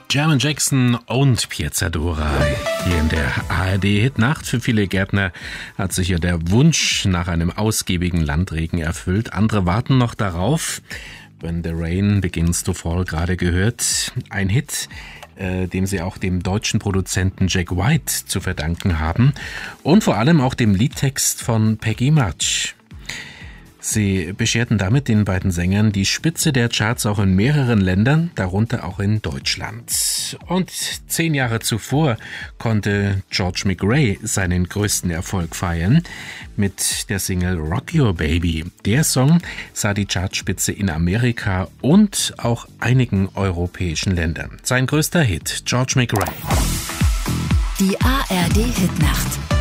German Jackson und Piazzadora. Hier in der ARD-Hitnacht. Für viele Gärtner hat sich ja der Wunsch nach einem ausgiebigen Landregen erfüllt. Andere warten noch darauf. When the Rain Begins to Fall gerade gehört. Ein Hit, dem sie auch dem deutschen Produzenten Jack White zu verdanken haben. Und vor allem auch dem Liedtext von Peggy March. Sie bescherten damit den beiden Sängern die Spitze der Charts auch in mehreren Ländern, darunter auch in Deutschland. Und 10 Jahre zuvor konnte George McRae seinen größten Erfolg feiern mit der Single Rock Your Baby. Der Song sah die Chartspitze in Amerika und auch einigen europäischen Ländern. Sein größter Hit, George McRae. Die ARD-Hitnacht.